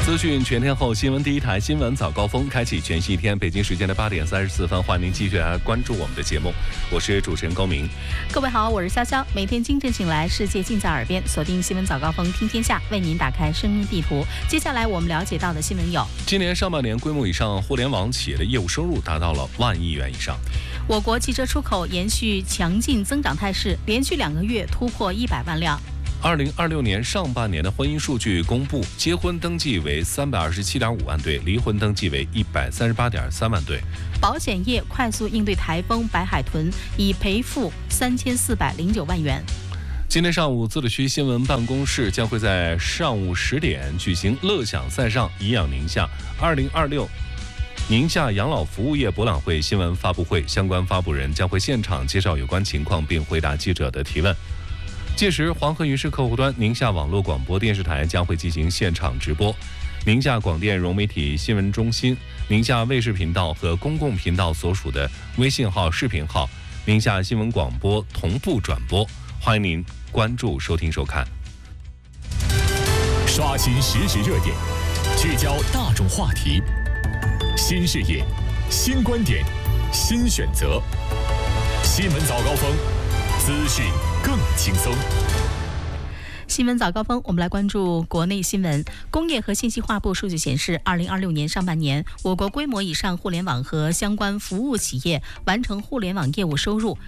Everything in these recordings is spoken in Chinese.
资讯全天候，新闻第一台新闻早高峰开启全新一天。北京时间的8点34分，欢迎您继续来关注我们的节目，我是主持人高明。 各位好，我是潇潇。每天清晨醒来，世界尽在耳边，锁定新闻早高峰，听天下，为您打开生命地图。接下来我们了解到的新闻有： 今年上半年规模以上互联网企业的业务收入达到了10000亿元以上。 我国汽车出口延续强劲增长态势，连续2个月突破100万辆。 2026年上半年的婚姻数据公布，结婚登记为327.5万对，离婚登记为138.3万对。 保险业快速应对台风白海豚，已赔付3409万元。 今天上午，自治区新闻办公室将会在上午10点举行乐享赛上颐养宁夏2026宁夏养老服务业博览会新闻发布会，相关发布人将会现场介绍有关情况，并回答记者的提问。届时，黄河云市客户端宁夏网络广播电视台将会进行现场直播，宁夏广电融媒体新闻中心、宁夏卫视频道和公共频道所属的微信号、视频号、宁夏新闻广播同步转播，欢迎您关注、收听、收看。 刷新实时热点，聚焦大众话题，新视野、新观点、新选择。新闻早高峰，资讯更轻松。 新闻早高峰，我们来关注国内新闻。工业和信息化部数据显示，2026年上半年，我国规模以上互联网和相关服务企业完成互联网业务收入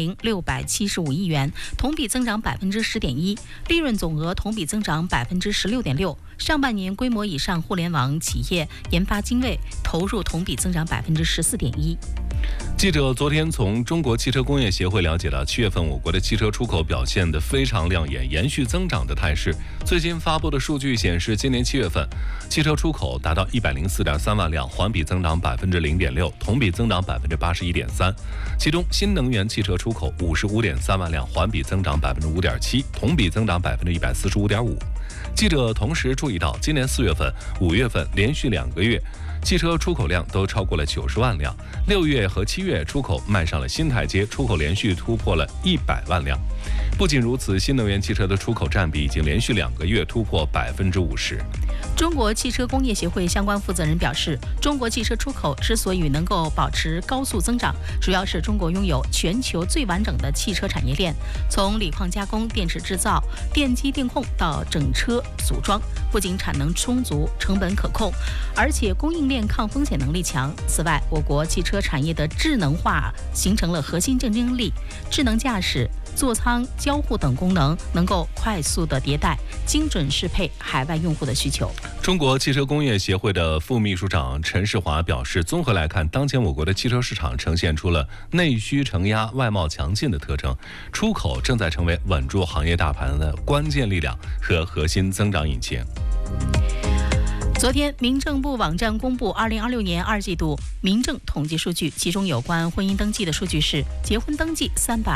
10675亿元，同比增长10.1%，利润总额同比增长16.6%。上半年规模以上互联网企业研发经费投入同比增长14.1%。 记者昨天从中国汽车工业协会了解到，7月份我国的汽车出口表现得非常亮眼，延续增长的态势。最新发布的数据显示，今年7月份汽车出口达到104.3万辆，环比增长0.6%，同比增长81.3%。其中，新能源汽车出口55.3万辆，环比增长5.7%，同比增长145.5%。记者同时注意到，今年4月份、5月份连续2个月汽车出口量都超过了90万辆，6月和7月出口迈上了新台阶，出口连续突破了100万辆。不仅如此，新能源汽车的出口占比已经连续2个月突破50%。 中国汽车工业协会相关负责人表示，中国汽车出口之所以能够保持高速增长，主要是中国拥有全球最完整的汽车产业链，从锂矿加工、电池制造、电机电控到整车组装，不仅产能充足、成本可控，而且供应链抗风险能力强。此外，我国汽车产业的智能化形成了核心竞争力，智能驾驶、座舱交互等功能能够快速的迭代，精准适配海外用户的需求。 中国汽车工业协会的副秘书长陈世华表示，综合来看，当前我国的汽车市场呈现出了内需承压、外贸强劲的特征，出口正在成为稳住行业大盘的关键力量和核心增长引擎。 昨天，民政部网站公布2026年2季度民政统计数据，其中有关婚姻登记的数据是：结婚登记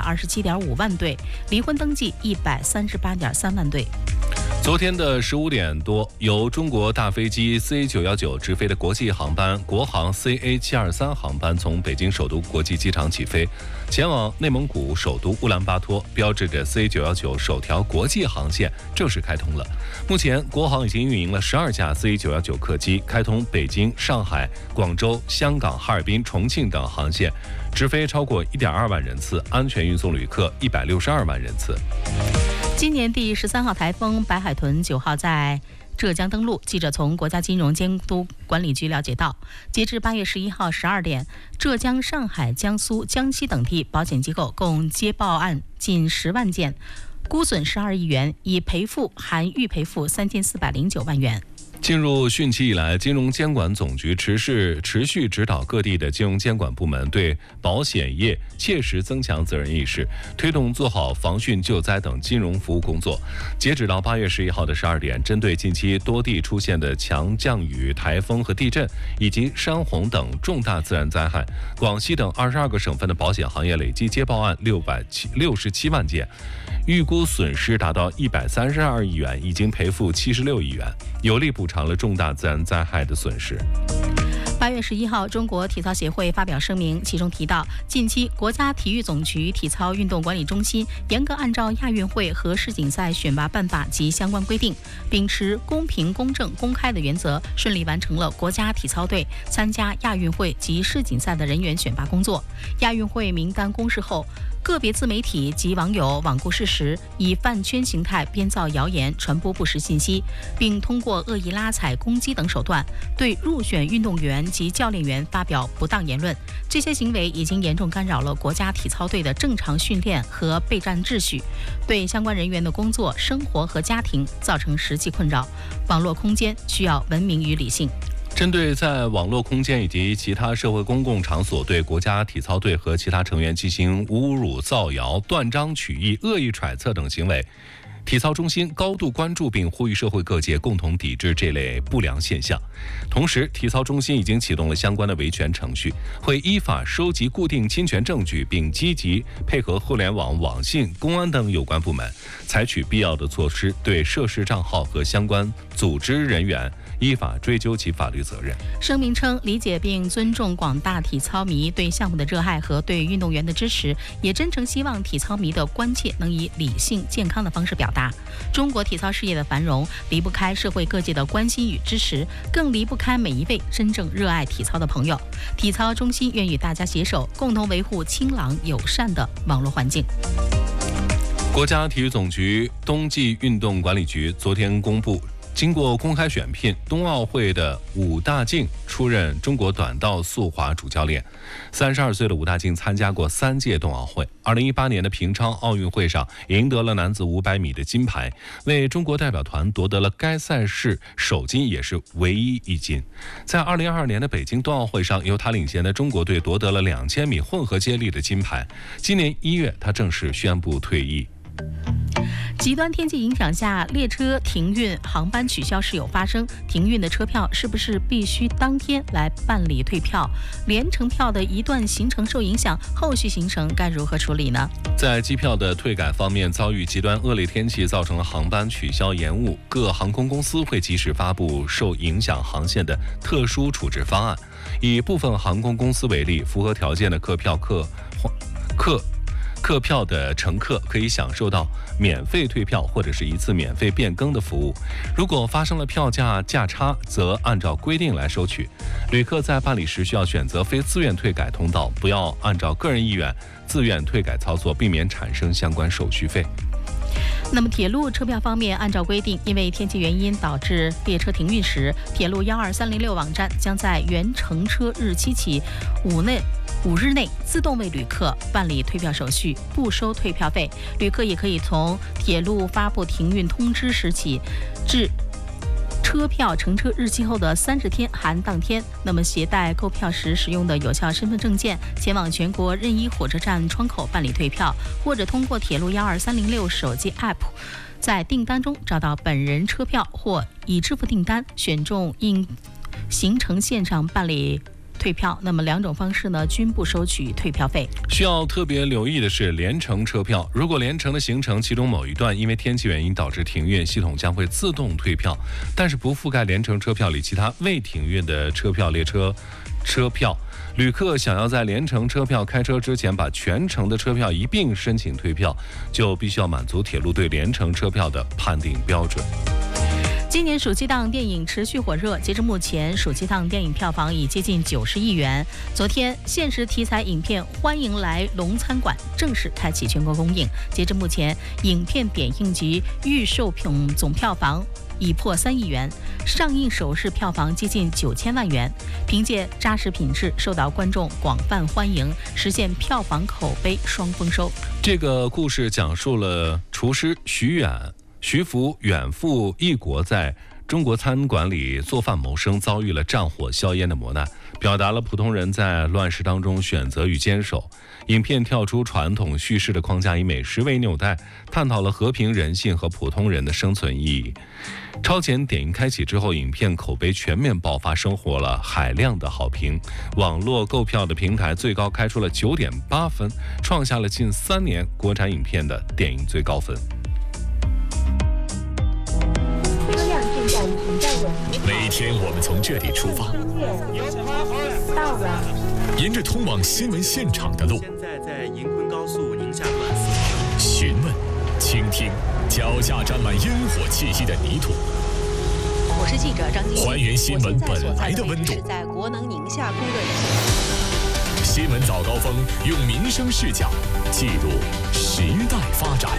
327.5万对，离婚登记138.3万对。 昨天的15点多，由中国大飞机 CA919 直飞的国际航班国航 CA723 航班从北京首都国际机场起飞，前往内蒙古首都乌兰巴托，标志着 CA919 首条国际航线正式开通了。目前，国航已经运营了12架 CA919 客机，开通北京、上海、广州、香港、哈尔滨、重庆等航线，直飞超过1.2万人次，安全运送旅客162万人次。 今年第13号台风白海豚9号在浙江登陆。记者从国家金融监督管理局了解到，截至8月11号12点，浙江、上海、江苏、江西等地保险机构共接报案近10万件，估损12亿元，已赔付含预赔付3409万元。 进入汛期以来，金融监管总局持续指导各地的金融监管部门对保险业切实增强责任意识，推动做好防汛救灾等金融服务工作。截止到8月11号的12点，针对近期多地出现的强降雨、台风和地震以及山洪等重大自然灾害，广西等22个省份的保险行业累计接报案667万件，预估损失达到132亿元，已经赔付76亿元，有力补偿了重大自然灾害的损失。 8月11号，中国体操协会发表声明，其中提到，近期国家体育总局体操运动管理中心严格按照亚运会和世锦赛选拔办法及相关规定，秉持公平、公正、公开的原则，顺利完成了国家体操队参加亚运会及世锦赛的人员选拔工作。亚运会名单公示后，个别自媒体及网友罔顾事实，以饭圈形态编造谣言，传播不实信息，并通过恶意拉踩、攻击等手段，对入选运动员及教练员发表不当言论。这些行为已经严重干扰了国家体操队的正常训练和备战秩序，对相关人员的工作、生活和家庭造成实际困扰。网络空间需要文明与理性。 针对在网络空间以及其他社会公共场所对国家体操队和其他成员进行侮辱、造谣、断章取义、恶意揣测等行为，体操中心高度关注并呼吁社会各界共同抵制这类不良现象。同时，体操中心已经启动了相关的维权程序，会依法收集固定侵权证据，并积极配合互联网、网信、公安等有关部门，采取必要的措施，对涉事账号和相关组织人员依法追究其法律责任。 声明称，理解并尊重广大体操迷对项目的热爱和对运动员的支持，也真诚希望体操迷的关切能以理性、健康的方式表达。中国体操事业的繁荣离不开社会各界的关心与支持，更离不开每一位真正热爱体操的朋友。体操中心愿与大家携手，共同维护清朗友善的网络环境。 国家体育总局冬季运动管理局昨天公布，经过公开选聘，冬奥会的武大靖出任中国短道速滑主教练。32岁的武大靖参加过3届冬奥会，2018年的平昌奥运会上赢得了男子500米的金牌，为中国代表团夺得了该赛事首金，也是唯一一金。在2022年的北京冬奥会上，由他领衔的中国队夺得了2000米混合接力的金牌。今年1月，他正式宣布退役。 极端天气影响下，列车停运、航班取消时有发生。停运的车票是不是必须当天来办理退票？连程票的一段行程受影响，后续行程该如何处理呢？ 在机票的退改方面，遭遇极端恶劣天气造成了航班取消延误，各航空公司会及时发布受影响航线的特殊处置方案。以部分航空公司为例，符合条件的客票的乘客可以享受到免费退票或者是一次免费变更的服务。如果发生了票价价差，则按照规定来收取。旅客在办理时需要选择非自愿退改通道，不要按照个人意愿自愿退改操作，避免产生相关手续费。 那么铁路车票方面，按照规定，因为天气原因导致列车停运时，铁路12306网站将在原乘车日期起5日内自动为旅客办理退票手续，不收退票费。旅客也可以从铁路发布停运通知时起至车票乘车日期后的30天含当天，那么携带购票时使用的有效身份证件，前往全国任意火车站窗口办理退票，或者通过铁路12306手机 App 在订单中找到本人车票，或已支付订单，选中应行程线上办理退票。那么2种方式呢，均不收取退票费。 需要特别留意的是，联程车票，如果联程的行程其中某一段因为天气原因导致停运，系统将会自动退票，但是不覆盖联程车票里其他未停运的车票、列车车票。旅客想要在联程车票开车之前把全程的车票一并申请退票，就必须要满足铁路对联程车票的判定标准。 今年暑期档电影持续火热，截至目前，暑期档电影票房已接近90亿元。昨天，现实题材影片《欢迎来龙餐馆》正式开启全国公映。截至目前，影片点映及预售品总票房已破3亿元，上映首日票房接近9000万元。凭借扎实品质，受到观众广泛欢迎，实现票房口碑双丰收。 这个故事讲述了厨师徐福远赴异国，在中国餐馆里做饭谋生，遭遇了战火硝烟的磨难，表达了普通人在乱世当中选择与坚守。影片跳出传统叙事的框架，以美食为纽带，探讨了和平、人性和普通人的生存意义。超前点映开启之后，影片口碑全面爆发，收获了海量的好评。网络购票的平台最高开出了9.8分，创下了近3年国产影片的点映最高分。 每天我们从这里出发， 到了， 沿着通往新闻现场的路， 现在在银昆高速宁夏段4号。 询问、倾听脚下沾满烟火气息的泥土。 我是记者张晶， 还原新闻本来的温度。 是在国能宁夏供热站。 新闻早高峰用民生视角记录时代发展。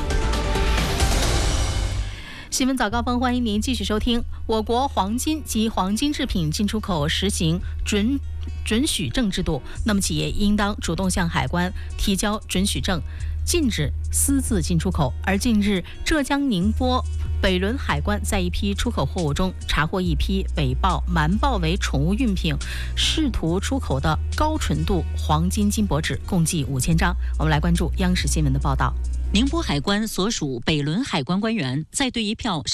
新闻早高峰，欢迎您继续收听。我国黄金及黄金制品进出口实行准许证制度，那么企业应当主动向海关提交准许证，禁止私自进出口。而近日，浙江宁波北仑海关在一批出口货物中查获一批伪报、瞒报为宠物用品，试图出口的高纯度黄金金箔纸共计5000张。我们来关注央视新闻的报道。 宁波海关所属北仑海关官员在对一票